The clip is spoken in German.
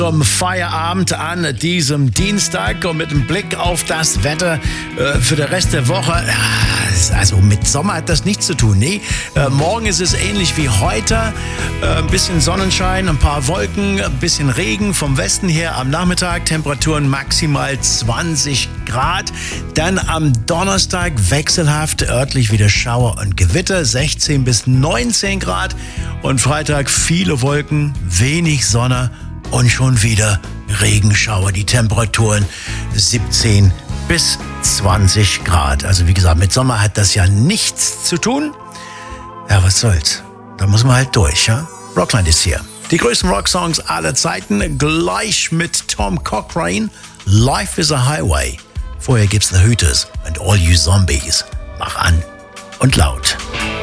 Zum Feierabend an diesem Dienstag und mit dem Blick auf das Wetter für den Rest der Woche. Also mit Sommer hat das nichts zu tun. Nee, morgen ist es ähnlich wie heute. Ein bisschen Sonnenschein, ein paar Wolken, ein bisschen Regen vom Westen her am Nachmittag. Temperaturen maximal 20 Grad. Dann am Donnerstag wechselhaft, örtlich wieder Schauer und Gewitter, 16 bis 19 Grad. Und Freitag viele Wolken, wenig Sonne. Und schon wieder Regenschauer. Die Temperaturen 17 bis 20 Grad. Also wie gesagt, mit Sommer hat das ja nichts zu tun. Ja, was soll's? Da muss man halt durch, ja? Rockland ist hier. Die größten Rocksongs aller Zeiten. Gleich mit Tom Cochrane. Life is a Highway. Vorher gibt's The Hooters und All You Zombies. Mach an und laut.